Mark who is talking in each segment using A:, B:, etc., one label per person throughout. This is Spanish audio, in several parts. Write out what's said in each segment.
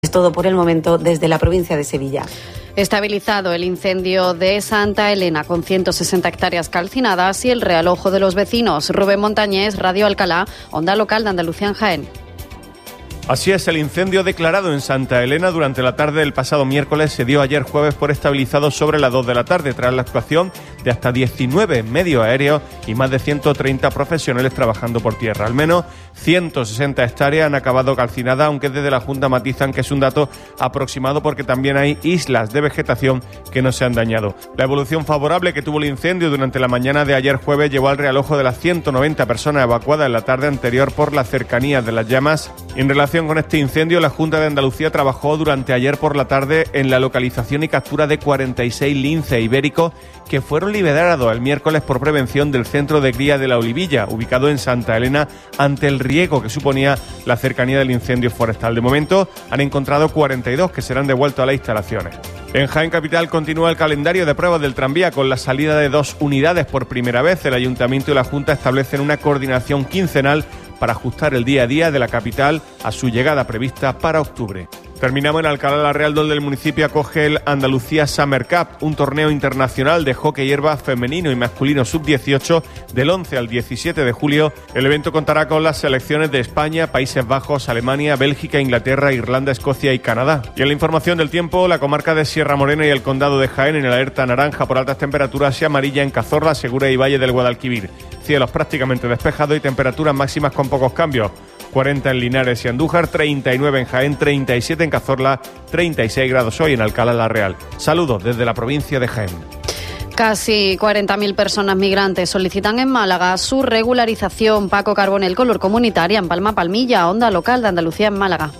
A: Es todo por el momento desde la provincia de Sevilla.
B: Estabilizado el incendio de Santa Elena con 160 hectáreas calcinadas y el realojo de los vecinos. Rubén Montañés, Radio Alcalá, Onda Local de Andalucía en Jaén.
C: Así es, el incendio declarado en Santa Elena durante la tarde del pasado miércoles se dio ayer jueves por estabilizado sobre las 2 de la tarde, tras la actuación de hasta 19 medios aéreos y más de 130 profesionales trabajando por tierra. Al menos 160 hectáreas han acabado calcinadas, aunque desde la Junta matizan que es un dato aproximado porque también hay islas de vegetación que no se han dañado. La evolución favorable que tuvo el incendio durante la mañana de ayer jueves llevó al realojo de las 190 personas evacuadas en la tarde anterior por la cercanía de las llamas. En relación con este incendio, la Junta de Andalucía trabajó durante ayer por la tarde en la localización y captura de 46 linces ibéricos que fueron liberados el miércoles por prevención del centro de cría de la Olivilla, ubicado en Santa Elena, ante el riesgo que suponía la cercanía del incendio forestal. De momento han encontrado 42 que serán devueltos a las instalaciones. En Jaén Capital continúa el calendario de pruebas del tranvía con la salida de 2 unidades por primera vez. El Ayuntamiento y la Junta establecen una coordinación quincenal para ajustar el día a día de la capital a su llegada prevista para octubre. Terminamos en Alcalá la Real, donde el municipio acoge el Andalucía Summer Cup, un torneo internacional de hockey hierba femenino y masculino sub-18 del 11 al 17 de julio. El evento contará con las selecciones de España, Países Bajos, Alemania, Bélgica, Inglaterra, Irlanda, Escocia y Canadá. Y en la información del tiempo, la comarca de Sierra Morena y el condado de Jaén en alerta naranja por altas temperaturas y amarilla en Cazorla, Segura y Valle del Guadalquivir. Cielos prácticamente despejados y temperaturas máximas con pocos cambios. 40 en Linares y Andújar, 39 en Jaén, 37 en Cazorla, 36 grados hoy en Alcalá la Real. Saludos desde la provincia de Jaén.
B: Casi 40.000 personas migrantes solicitan en Málaga su regularización. Paco Carbonell, Color Comunitaria, en Palma Palmilla, Onda Local de Andalucía en Málaga.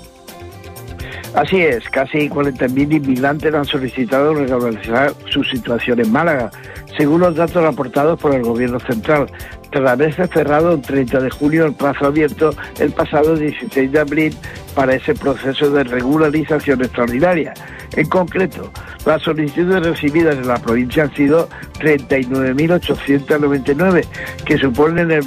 D: Así es, casi 40.000 inmigrantes han solicitado regularizar su situación en Málaga, según los datos aportados por el Gobierno Central, tras haberse cerrado el 30 de junio el plazo abierto el pasado 16 de abril para ese proceso de regularización extraordinaria. En concreto, las solicitudes recibidas en la provincia han sido 39.899, que suponen el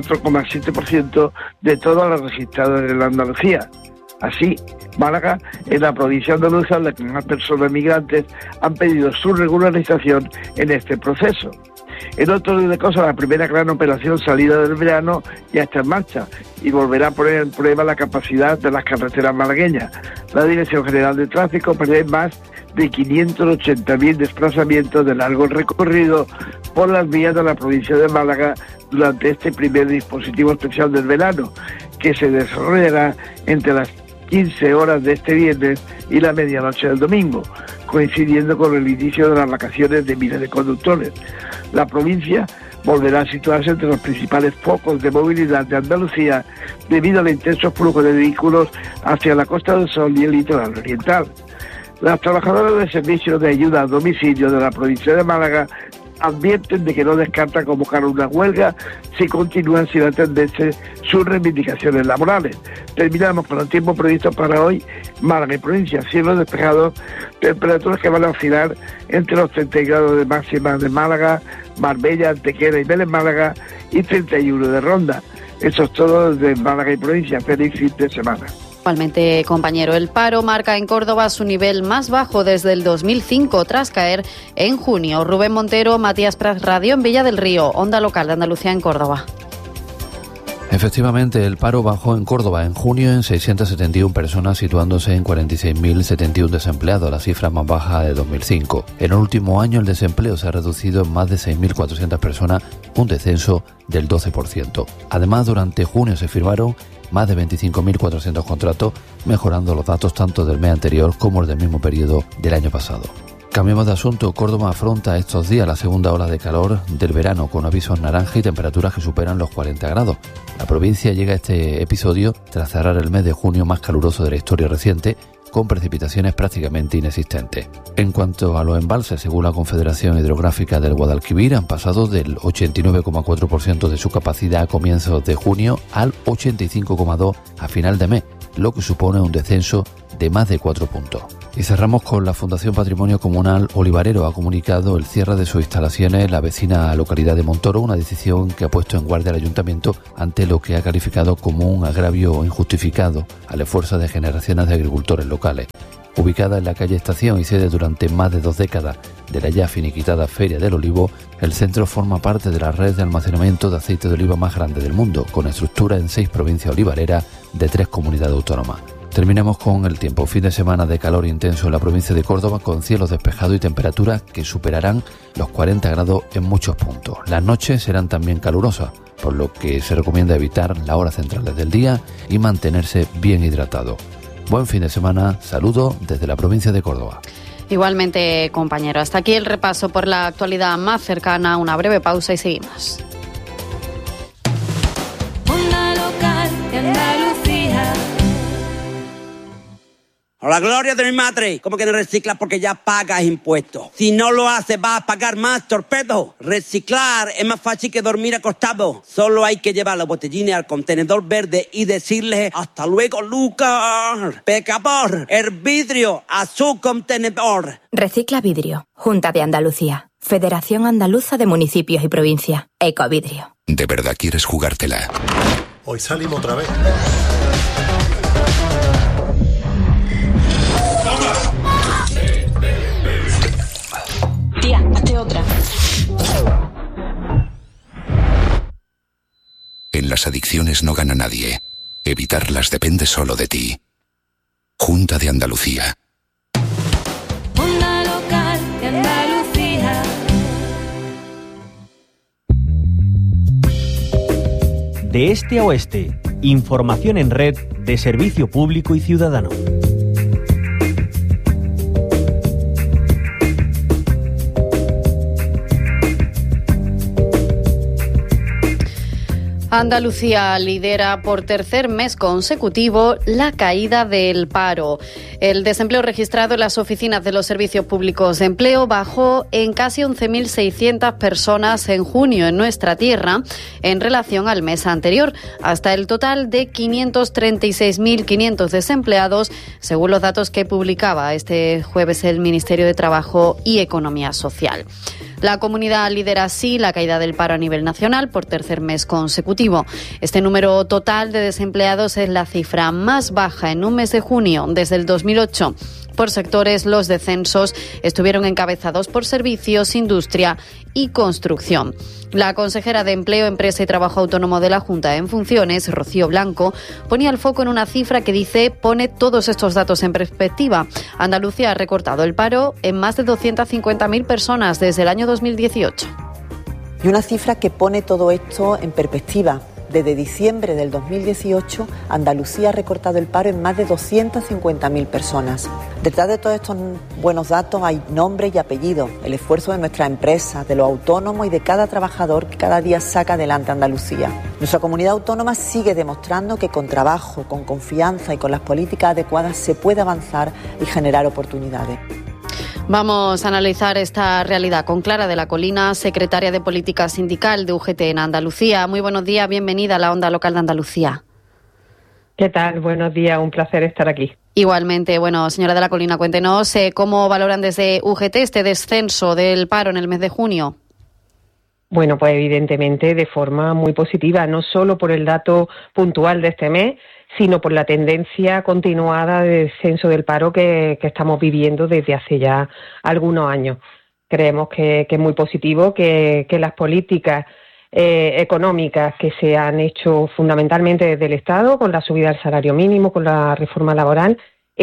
D: 24,7% de todas las registradas en la Andalucía. Así, Málaga es la provincia andaluza en la que más personas migrantes han pedido su regularización en este proceso. En otro orden de cosas, la primera gran operación salida del verano ya está en marcha y volverá a poner en prueba la capacidad de las carreteras malagueñas. La Dirección General de Tráfico prevé más de 580.000 desplazamientos de largo recorrido por las vías de la provincia de Málaga durante este primer dispositivo especial del verano, que se desarrollará entre las 15 horas de este viernes y la medianoche del domingo, coincidiendo con el inicio de las vacaciones de miles de conductores. La provincia volverá a situarse entre los principales focos de movilidad de Andalucía debido al intenso flujo de vehículos hacia la Costa del Sol y el litoral oriental. Las trabajadoras del servicio de ayuda a domicilio de la provincia de Málaga advierten de que no descartan convocar una huelga si continúan sin atenderse sus reivindicaciones laborales. Terminamos con el tiempo previsto para hoy. Málaga y provincia, cielos despejados, temperaturas que van a oscilar entre los 30 grados de máxima de Málaga, Marbella, Antequera y Vélez Málaga y 31 de Ronda. Eso es todo desde Málaga y provincia. Feliz fin de semana.
B: Igualmente, compañero, el paro marca en Córdoba su nivel más bajo desde el 2005, tras caer en junio. Rubén Montero, Matías Prats, Radio en Villa del Río, Onda Local de Andalucía en Córdoba.
E: Efectivamente, el paro bajó en Córdoba en junio en 671 personas, situándose en 46.071 desempleados, la cifra más baja de 2005. En el último año el desempleo se ha reducido en más de 6.400 personas, un descenso del 12%. Además, durante junio se firmaron más de 25.400 contratos, mejorando los datos tanto del mes anterior como el del mismo periodo del año pasado. Cambiamos de asunto. Córdoba afronta estos días la segunda ola de calor del verano con avisos naranja y temperaturas que superan los 40 grados. La provincia llega a este episodio tras cerrar el mes de junio más caluroso de la historia reciente, con precipitaciones prácticamente inexistentes. En cuanto a los embalses, según la Confederación Hidrográfica del Guadalquivir, han pasado del 89,4% de su capacidad a comienzos de junio al 85,2% a final de mes, lo que supone un descenso de más de 4 puntos. Y cerramos con la Fundación Patrimonio Comunal Olivarero. Ha comunicado el cierre de sus instalaciones en la vecina localidad de Montoro, una decisión que ha puesto en guardia al ayuntamiento ante lo que ha calificado como un agravio injustificado al esfuerzo de generaciones de agricultores locales. Ubicada en la calle Estación y sede durante más de 2 décadas de la ya finiquitada Feria del Olivo, el centro forma parte de la red de almacenamiento de aceite de oliva más grande del mundo, con estructura en 6 provincias olivareras de 3 comunidades autónomas. Terminamos con el tiempo. Fin de semana de calor intenso en la provincia de Córdoba, con cielos despejados y temperaturas que superarán los 40 grados en muchos puntos. Las noches serán también calurosas, por lo que se recomienda evitar las horas centrales del día y mantenerse bien hidratado. Buen fin de semana. Saludos desde la provincia de Córdoba.
B: Igualmente, compañero. Hasta aquí el repaso por la actualidad más cercana. Una breve pausa y seguimos.
F: Onda Local de Andalucía.
G: A la gloria de mi madre, ¿cómo que no reciclas porque ya pagas impuestos? Si no lo haces vas a pagar más, torpedo. Reciclar es más fácil que dormir acostado. Solo hay que llevar los botellines al contenedor verde y decirles hasta luego, Lucas. Pecador, el vidrio a su contenedor.
H: Recicla Vidrio, Junta de Andalucía, Federación Andaluza de Municipios y Provincias, Ecovidrio.
I: ¿De verdad quieres jugártela?
J: Hoy salimos otra vez.
F: Tía, hazte otra.
I: En las adicciones no gana nadie. Evitarlas depende solo de ti. Junta de Andalucía.
F: Onda Local de Andalucía.
K: De este a oeste, información en red de servicio público y ciudadano.
B: Andalucía lidera por tercer mes consecutivo la caída del paro. El desempleo registrado en las oficinas de los servicios públicos de empleo bajó en casi 11.600 personas en junio en nuestra tierra en relación al mes anterior, hasta el total de 536.500 desempleados, según los datos que publicaba este jueves el Ministerio de Trabajo y Economía Social. La comunidad lidera así la caída del paro a nivel nacional por tercer mes consecutivo. Este número total de desempleados es la cifra más baja en un mes de junio desde el 2008. Por sectores, los descensos estuvieron encabezados por servicios, industria y construcción. La consejera de Empleo, Empresa y Trabajo Autónomo de la Junta en funciones, Rocío Blanco, ponía el foco en una cifra que dice pone todos estos datos en perspectiva. Andalucía ha recortado el paro en más de 250.000 personas desde el año 2018.
L: Y una cifra que pone todo esto en perspectiva. Desde diciembre del 2018, Andalucía ha recortado el paro en más de 250.000 personas. Detrás de todos estos buenos datos hay nombres y apellidos, el esfuerzo de nuestras empresas, de los autónomos y de cada trabajador que cada día saca adelante Andalucía. Nuestra comunidad autónoma sigue demostrando que con trabajo, con confianza y con las políticas adecuadas se puede avanzar y generar oportunidades.
B: Vamos a analizar esta realidad con Clara de la Colina, secretaria de Política Sindical de UGT en Andalucía. Muy buenos días, bienvenida a la Onda Local de Andalucía.
M: ¿Qué tal? Buenos días, un placer estar aquí.
B: Igualmente, bueno, señora de la Colina, cuéntenos cómo valoran desde UGT este descenso del paro en el mes de junio.
M: Bueno, pues evidentemente de forma muy positiva, no solo por el dato puntual de este mes, sino por la tendencia continuada de descenso del paro que estamos viviendo desde hace ya algunos años. Creemos que es muy positivo que las políticas económicas que se han hecho fundamentalmente desde el Estado, con la subida del salario mínimo, con la reforma laboral,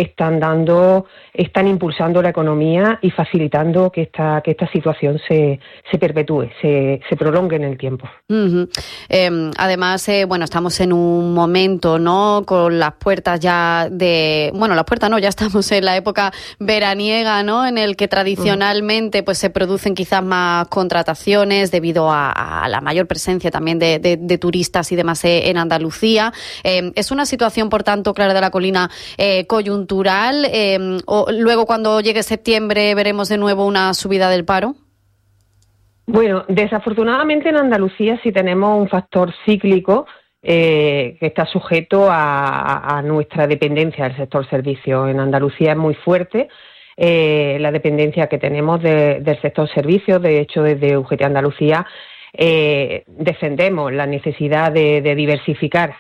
M: están impulsando la economía y facilitando que esta situación se perpetúe, se prolongue en el tiempo.
B: Uh-huh. Además, bueno, estamos en un momento, ¿no?, con las puertas ya las puertas no, ya estamos en la época veraniega, ¿no?, en el que tradicionalmente pues se producen quizás más contrataciones debido a la mayor presencia también de turistas y demás en Andalucía. Es una situación, por tanto, Clara de la Colina, coyuntural, o luego cuando llegue septiembre veremos de nuevo una subida del paro.
M: Bueno, desafortunadamente en Andalucía sí tenemos un factor cíclico que está sujeto a nuestra dependencia del sector servicios. En Andalucía es muy fuerte la dependencia que tenemos del sector servicios. De hecho, desde UGT Andalucía defendemos la necesidad de diversificar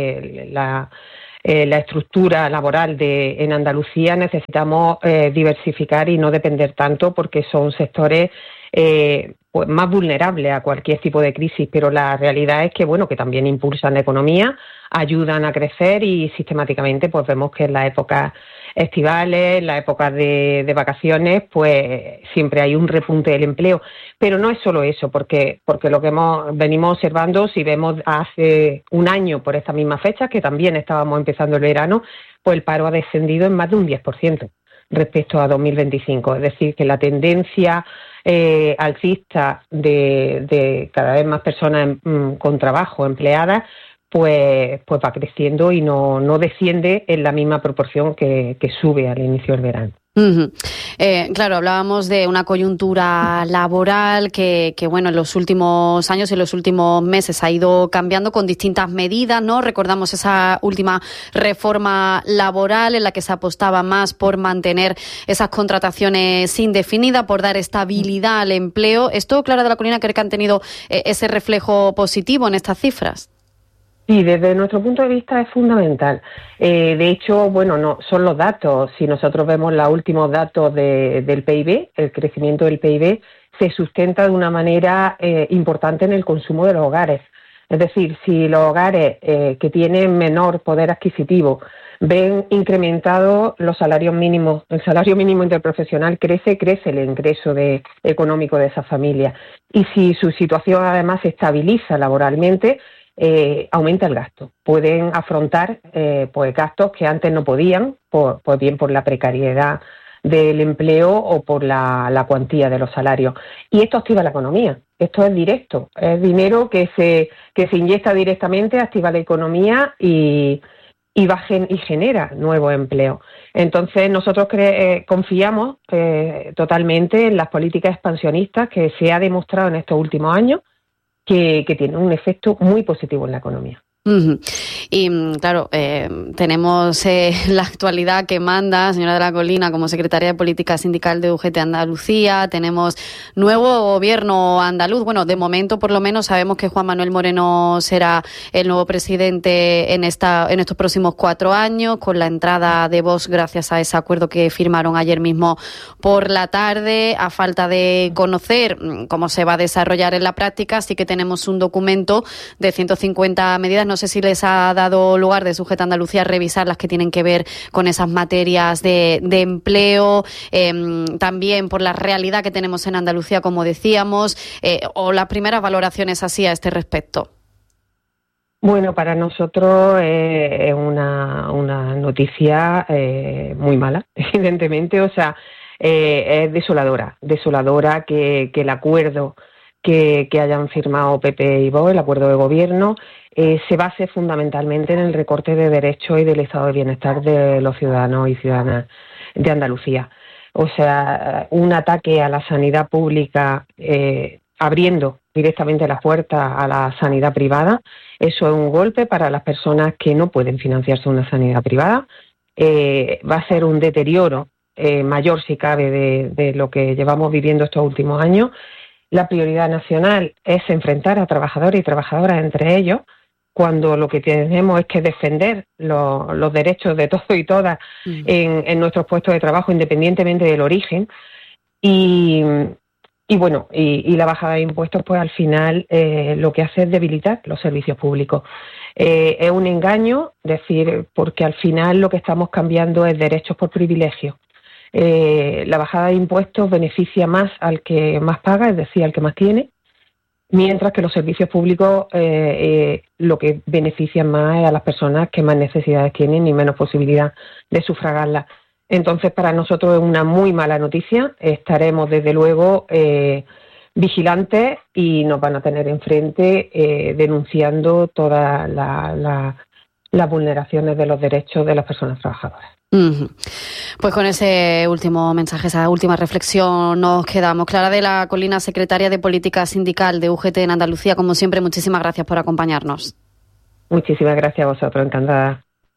M: la estructura laboral en Andalucía. Necesitamos diversificar y no depender tanto, porque son sectores pues más vulnerables a cualquier tipo de crisis, pero la realidad es que que también impulsan la economía, ayudan a crecer, y sistemáticamente pues vemos que en las épocas estivales, en las épocas de vacaciones, pues siempre hay un repunte del empleo. Pero no es solo eso, porque lo que venimos observando, si vemos hace un año por esta misma fecha, que también estábamos empezando el verano, pues el paro ha descendido en más de un 10% respecto a 2025. Es decir, que la tendencia alcista de cada vez más personas con trabajo, empleadas, pues va creciendo y no desciende en la misma proporción que sube al inicio del verano.
B: Uh-huh. Claro, hablábamos de una coyuntura laboral que en los últimos años y en los últimos meses ha ido cambiando con distintas medidas, ¿no? Recordamos esa última reforma laboral en la que se apostaba más por mantener esas contrataciones indefinidas, por dar estabilidad al empleo. ¿Esto, Clara de la Colina, cree que han tenido ese reflejo positivo en estas cifras?
M: Sí, desde nuestro punto de vista es fundamental. De hecho, no son los datos. Si nosotros vemos los últimos datos del PIB, el crecimiento del PIB se sustenta de una manera importante en el consumo de los hogares. Es decir, si los hogares que tienen menor poder adquisitivo ven incrementados los salarios mínimos, el salario mínimo interprofesional crece el ingreso económico de esas familias. Y si su situación además se estabiliza laboralmente, aumenta el gasto. Pueden afrontar gastos que antes no podían, bien por la precariedad del empleo o por la cuantía de los salarios. Y esto activa la economía. Esto es directo. Es dinero que se inyecta directamente, activa la economía y genera nuevos empleos. Entonces, nosotros confiamos totalmente en las políticas expansionistas que se ha demostrado en estos últimos años que tienen un efecto muy positivo en la economía.
B: Uh-huh. Y claro, tenemos la actualidad que manda, señora de la Colina, como secretaria de Política Sindical de UGT Andalucía. Tenemos nuevo gobierno andaluz. Bueno, de momento, por lo menos, sabemos que Juan Manuel Moreno será el nuevo presidente en estos próximos 4 años, con la entrada de Vox gracias a ese acuerdo que firmaron ayer mismo por la tarde. A falta de conocer cómo se va a desarrollar en la práctica, sí que tenemos un documento de 150 medidas. No sé si les ha dado lugar de UGT Andalucía a revisar las que tienen que ver con esas materias de empleo, también por la realidad que tenemos en Andalucía, como decíamos, o las primeras valoraciones así a este respecto.
M: Bueno, para nosotros es una noticia muy mala, evidentemente. O sea, es desoladora que el acuerdo que hayan firmado PP y Vox, el acuerdo de gobierno, se base fundamentalmente en el recorte de derechos y del estado de bienestar de los ciudadanos y ciudadanas de Andalucía. O sea, un ataque a la sanidad pública, abriendo directamente las puertas a la sanidad privada. Eso es un golpe para las personas que no pueden financiarse una sanidad privada. Va a ser un deterioro mayor, si cabe, de lo que llevamos viviendo estos últimos años. La prioridad nacional es enfrentar a trabajadores y trabajadoras entre ellos, cuando lo que tenemos es que defender los derechos de todos y todas en nuestros puestos de trabajo, independientemente del origen. Y la bajada de impuestos, pues al final lo que hace es debilitar los servicios públicos. Es un engaño, porque al final lo que estamos cambiando es derechos por privilegios. La bajada de impuestos beneficia más al que más paga, es decir, al que más tiene, mientras que los servicios públicos lo que benefician más es a las personas que más necesidades tienen y menos posibilidad de sufragarlas. Entonces, para nosotros es una muy mala noticia. Estaremos, desde luego, vigilantes y nos van a tener enfrente denunciando todas las vulneraciones de los derechos de las personas trabajadoras.
B: Uh-huh. Pues con ese último mensaje, esa última reflexión nos quedamos. Clara de la Colina, secretaria de Política Sindical de UGT en Andalucía, como siempre, muchísimas gracias por acompañarnos.
M: Muchísimas gracias a vosotros, encantada.